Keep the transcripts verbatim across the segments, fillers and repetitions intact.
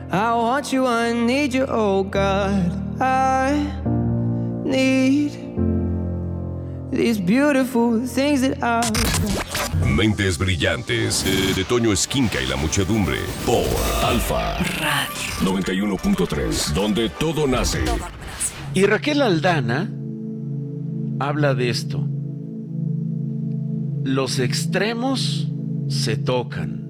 I want you, I need you, oh God. I need these beautiful things that I... Mentes brillantes, eh, de Toño Esquinca y la muchedumbre, por Alfa Radio noventa y uno punto tres, donde todo nace. Y Raquel Aldana habla de esto. Los extremos se tocan.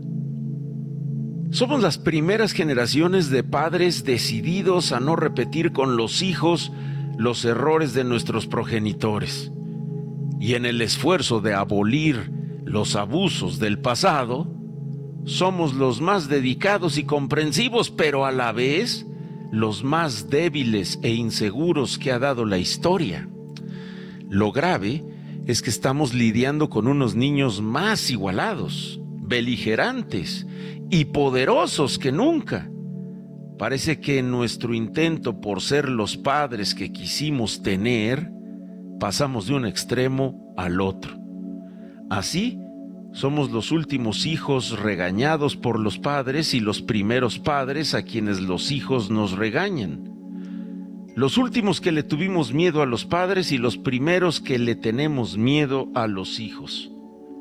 Somos las primeras generaciones de padres decididos a no repetir con los hijos los errores de nuestros progenitores. Y en el esfuerzo de abolir los abusos del pasado, somos los más dedicados y comprensivos, pero a la vez los más débiles e inseguros que ha dado la historia. Lo grave es que estamos lidiando con unos niños más igualados, beligerantes y poderosos que nunca. Parece que en nuestro intento por ser los padres que quisimos tener, pasamos de un extremo al otro. Así, somos los últimos hijos regañados por los padres y los primeros padres a quienes los hijos nos regañan. Los últimos que le tuvimos miedo a los padres y los primeros que le tenemos miedo a los hijos.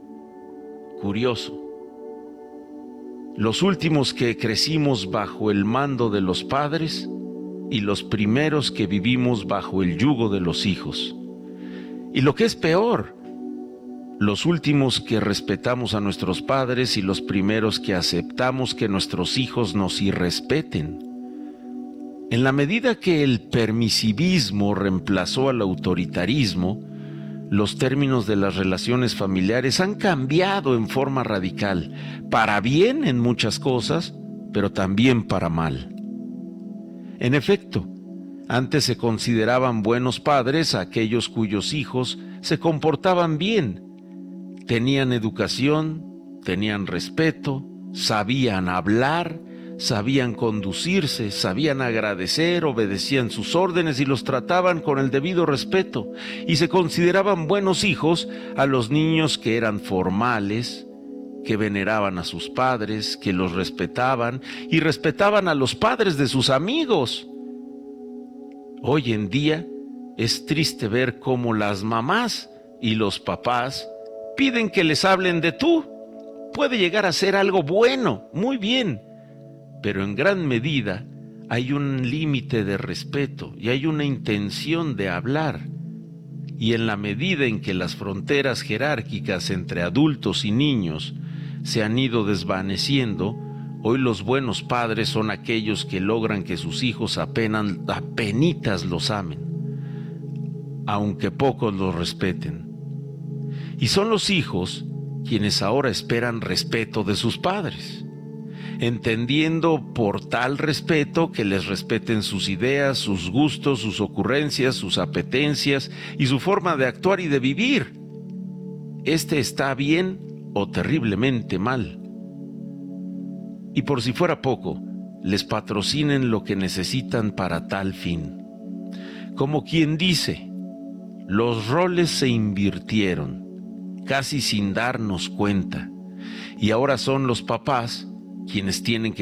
Curioso. Los últimos que crecimos bajo el mando de los padres y los primeros que vivimos bajo el yugo de los hijos. Y lo que es peor, los últimos que respetamos a nuestros padres y los primeros que aceptamos que nuestros hijos nos irrespeten. En la medida que el permisivismo reemplazó al autoritarismo, los términos de las relaciones familiares han cambiado en forma radical, para bien en muchas cosas, pero también para mal. En efecto, antes se consideraban buenos padres aquellos cuyos hijos se comportaban bien, tenían educación, tenían respeto, sabían hablar, sabían conducirse, sabían agradecer, obedecían sus órdenes y los trataban con el debido respeto, y se consideraban buenos hijos a los niños que eran formales, que veneraban a sus padres, que los respetaban y respetaban a los padres de sus amigos. Hoy en día es triste ver cómo las mamás y los papás piden que les hablen de tú. Puede llegar a ser algo bueno, muy bien, pero en gran medida hay un límite de respeto y hay una intención de hablar. Y en la medida en que las fronteras jerárquicas entre adultos y niños se han ido desvaneciendo, hoy los buenos padres son aquellos que logran que sus hijos apenas, apenitas los amen, aunque pocos los respeten. Y son los hijos quienes ahora esperan respeto de sus padres, entendiendo por tal respeto que les respeten sus ideas, sus gustos, sus ocurrencias, sus apetencias y su forma de actuar y de vivir. Este está bien o terriblemente mal. Y por si fuera poco, les patrocinen lo que necesitan para tal fin. Como quien dice, los roles se invirtieron, casi sin darnos cuenta, y ahora son los papás quienes tienen que